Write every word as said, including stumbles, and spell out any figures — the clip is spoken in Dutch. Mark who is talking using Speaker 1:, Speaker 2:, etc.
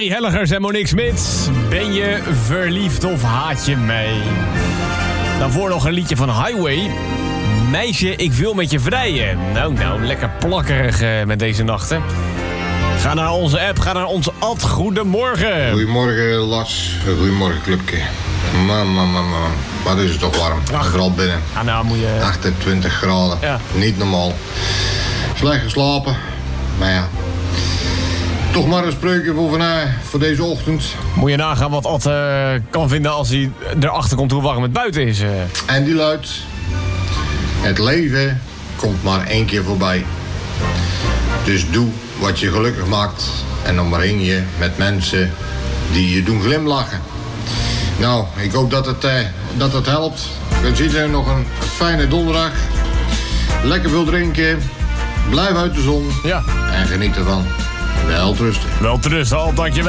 Speaker 1: Harry Hellegers en Monique Smit. Ben je verliefd of haat je mij? Daarvoor nog een liedje van Highway. Meisje, ik wil met je vrijen. Nou, nou, lekker plakkerig uh, met deze nachten. Ga naar onze app, ga naar onze ad. Goedemorgen.
Speaker 2: Goedemorgen, Lars. Goedemorgen, clubje. Man, man, man, man. Wat is het toch warm. Ach. Vooral binnen.
Speaker 1: Ah, nou moet je...
Speaker 2: achtentwintig graden.
Speaker 1: Ja.
Speaker 2: Niet normaal. Slecht geslapen. Maar ja. Toch maar een spreukje voor vandaag, voor deze ochtend.
Speaker 1: Moet je nagaan wat Ad uh, kan vinden als hij erachter komt hoe warm het buiten is. Uh.
Speaker 2: En die luidt... Het leven komt maar één keer voorbij. Dus doe wat je gelukkig maakt. En omring je met mensen die je doen glimlachen. Nou, ik hoop dat het, uh, dat het helpt. Ik wens iedereen nog een fijne donderdag. Lekker veel drinken. Blijf uit de zon.
Speaker 1: Ja.
Speaker 2: En geniet ervan. Wel trusten.
Speaker 1: Wel trusten, al, dankjewel.